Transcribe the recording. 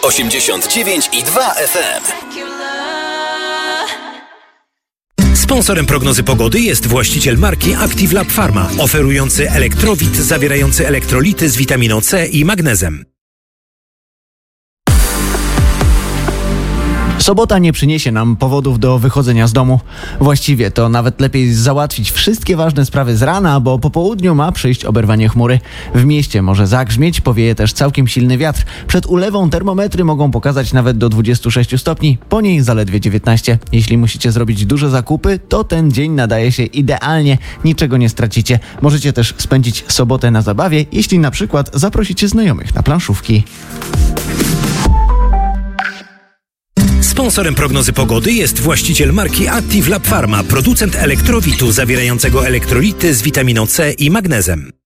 89,2 FM. Sponsorem prognozy pogody jest właściciel marki Active Lab Pharma, oferujący elektrowid zawierający elektrolity z witaminą C i magnezem. Sobota nie przyniesie nam powodów do wychodzenia z domu. Właściwie to nawet lepiej załatwić wszystkie ważne sprawy z rana, bo po południu ma przyjść oberwanie chmury. W mieście może zagrzmieć, powieje też całkiem silny wiatr. Przed ulewą termometry mogą pokazać nawet do 26 stopni, po niej zaledwie 19. Jeśli musicie zrobić duże zakupy, to ten dzień nadaje się idealnie, niczego nie stracicie. Możecie też spędzić sobotę na zabawie, jeśli na przykład zaprosicie znajomych na planszówki. Sponsorem prognozy pogody jest właściciel marki Active Lab Pharma, producent elektrowitu zawierającego elektrolity z witaminą C i magnezem.